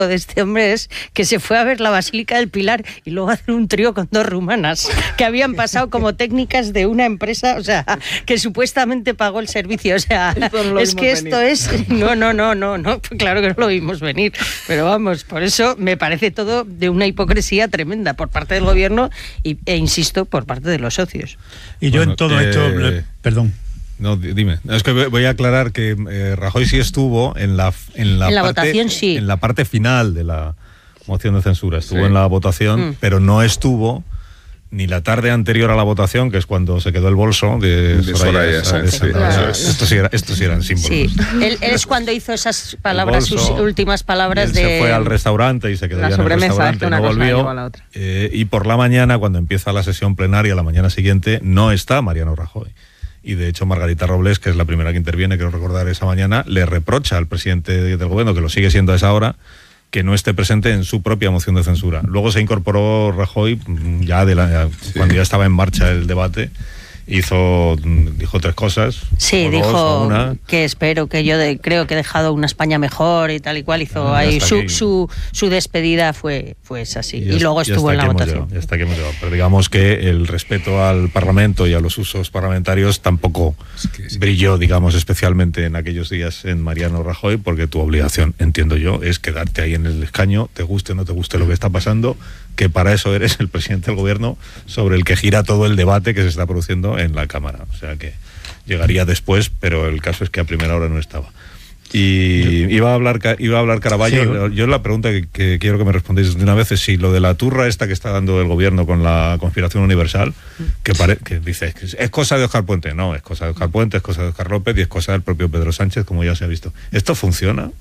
de este hombre es que se fue a ver la Basílica del Pilar y luego a hacer un trío con 2 rumanas que habían pasado como técnicas de una empresa, o sea, que supuestamente pagó el servicio, o sea, es que esto es... No, claro que no lo vimos venir, pero vamos, por eso me parece todo de una hipocresía tremenda por parte del gobierno e insisto, por parte de los socios. Y yo en todo esto... Perdón. No, dime. Es que voy a aclarar que Rajoy sí estuvo en la parte, votación, sí. En la parte final de la moción de censura. Estuvo en la votación, pero no estuvo ni la tarde anterior a la votación, que es cuando se quedó el bolso de Soraya. Estos sí eran símbolos. Sí. Él es cuando hizo esas palabras, sus últimas palabras de... Se fue al restaurante y se quedó ya en el restaurante y no volvió. Y por la mañana, cuando empieza la sesión plenaria, la mañana siguiente, no está Mariano Rajoy. Y de hecho Margarita Robles, que es la primera que interviene, quiero recordar esa mañana, le reprocha al presidente del gobierno, que lo sigue siendo a esa hora, que no esté presente en su propia moción de censura. Luego se incorporó Rajoy, cuando ya estaba en marcha el debate, dijo 3 cosas. Sí, dijo que espero, que yo creo que he dejado una España mejor y tal y cual. Hizo ahí su despedida fue así. Y luego estuvo en la votación. Ya está que hemos llegado. Pero digamos que el respeto al Parlamento y a los usos parlamentarios tampoco brilló, digamos, especialmente en aquellos días en Mariano Rajoy, porque tu obligación, entiendo yo, es quedarte ahí en el escaño, te guste o no te guste lo que está pasando, que para eso eres el presidente del gobierno sobre el que gira todo el debate que se está produciendo en la Cámara. O sea que llegaría después, pero el caso es que a primera hora no estaba. Y iba a hablar Caraballo. Sí. Yo la pregunta que quiero que me respondáis de una vez es si lo de la turra esta que está dando el gobierno con la conspiración universal, que dice que es cosa de Óscar Puente. No, es cosa de Óscar Puente, es cosa de Óscar López y es cosa del propio Pedro Sánchez, como ya se ha visto. ¿Esto funciona?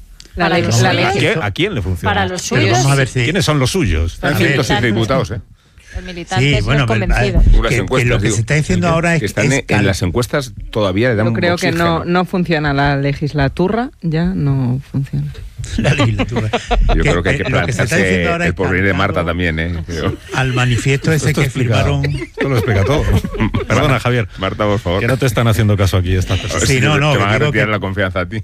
¿A quién le funciona? Para los suyos. Vamos a ver si... ¿Quiénes son los suyos? Están 107 diputados, Los militantes no convencidos. Que lo que se está diciendo ahora es que están en las encuestas todavía le dan Yo creo oxígeno. que no funciona la legislatura, ya no funciona. La legislatura. Yo creo que hay que plantearse el porvenir de Marta también, al manifiesto ese que firmaron. Esto lo explica todo. Perdona, Javier. Marta, por favor. Que no te están haciendo caso aquí estas personas. Sí, no, te van a retirar la confianza a ti.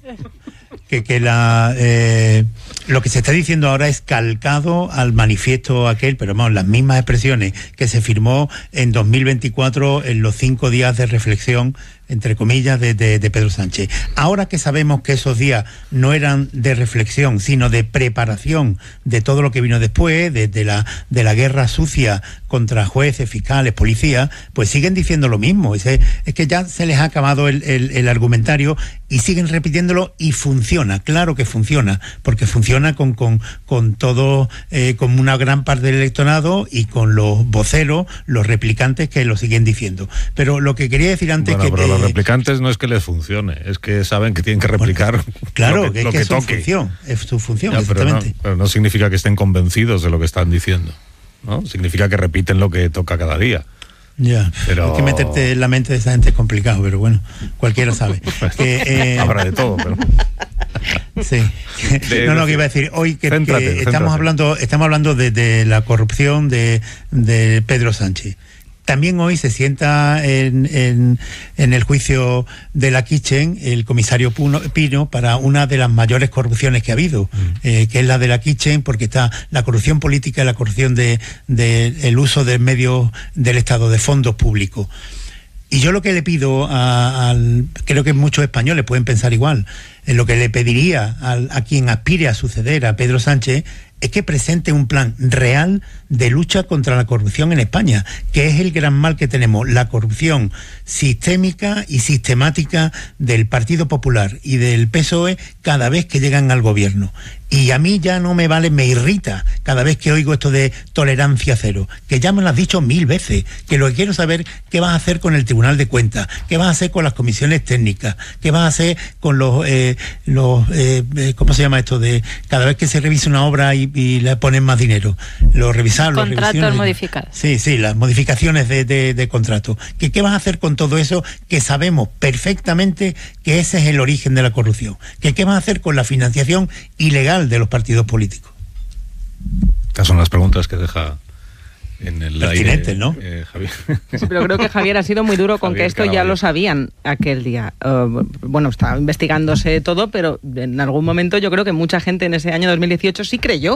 Lo que se está diciendo ahora es calcado al manifiesto aquel, pero vamos, las mismas expresiones que se firmó en 2024 en los 5 días de reflexión, entre comillas, de Pedro Sánchez. Ahora que sabemos que esos días no eran de reflexión, sino de preparación de todo lo que vino después, de la guerra sucia contra jueces, fiscales, policías, pues siguen diciendo lo mismo. Es que ya se les ha acabado el argumentario y siguen repitiéndolo y funciona, claro que funciona, porque funciona con todo, con una gran parte del electorado y con los voceros, los replicantes que lo siguen diciendo. Pero lo que quería decir antes los replicantes no es que les funcione, es que saben que tienen que replicar claro, lo que es toque. Es su función, ya, exactamente. Pero no significa que estén convencidos de lo que están diciendo, ¿no? Significa que repiten lo que toca cada día. Ya, pero... hay que meterte en la mente de esa gente es complicado, pero bueno, cualquiera sabe. Habrá de todo, pero... Sí. No, que iba a decir, hoy que estamos hablando de la corrupción de Pedro Sánchez. También hoy se sienta en el juicio de la Kitchen el comisario Pino para una de las mayores corrupciones que ha habido, que es la de la Kitchen, porque está la corrupción política y la corrupción el uso de medios del Estado, de fondos públicos. Y yo lo que le pido creo que muchos españoles pueden pensar igual, lo que le pediría a quien aspire a suceder a Pedro Sánchez es que presente un plan real de lucha contra la corrupción en España, que es el gran mal que tenemos, la corrupción sistémica y sistemática del Partido Popular y del PSOE cada vez que llegan al gobierno. Y a mí ya no me vale, me irrita cada vez que oigo esto de tolerancia cero, que ya me lo has dicho 1000 veces, que lo que quiero saber qué vas a hacer con el Tribunal de Cuentas, qué vas a hacer con las comisiones técnicas, qué vas a hacer con los ¿cómo se llama esto? De cada vez que se revisa una obra y le ponen más dinero, contratos modificados. Sí, las modificaciones de contrato. ¿Qué vas a hacer con todo eso que sabemos perfectamente que ese es el origen de la corrupción? ¿Qué vas a hacer con la financiación ilegal de los partidos políticos? Estas son las preguntas que deja en el pertinente, aire, ¿no? Javier. Sí, pero creo que Javier ha sido muy duro con que esto ya lo sabían aquel día. Bueno, estaba investigándose todo, pero en algún momento yo creo que mucha gente en ese año 2018 sí creyó